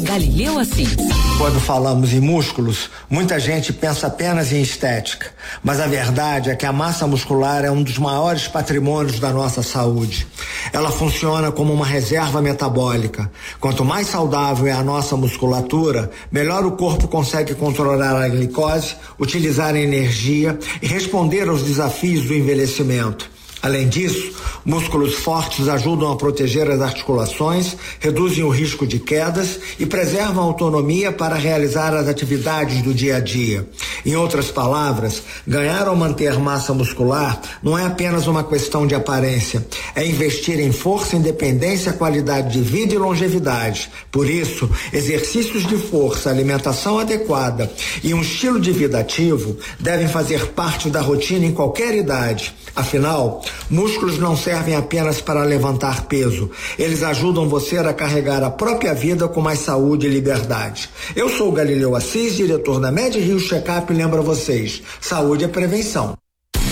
Galileu Assis. Quando falamos em músculos, muita gente pensa apenas em estética, mas a verdade é que a massa muscular é um dos maiores patrimônios da nossa saúde. Ela funciona como uma reserva metabólica. Quanto mais saudável é a nossa musculatura, melhor o corpo consegue controlar a glicose, utilizar a energia e responder aos desafios do envelhecimento. Além disso, músculos fortes ajudam a proteger as articulações, reduzem o risco de quedas e preservam a autonomia para realizar as atividades do dia a dia. Em outras palavras, ganhar ou manter massa muscular não é apenas uma questão de aparência, é investir em força, independência, qualidade de vida e longevidade. Por isso, exercícios de força, alimentação adequada e um estilo de vida ativo devem fazer parte da rotina em qualquer idade. Afinal, músculos não servem apenas para levantar peso. Eles ajudam você a carregar a própria vida com mais saúde e liberdade. Eu sou o Galileu Assis, diretor da MedRio Checkup, e lembro a vocês, saúde é prevenção.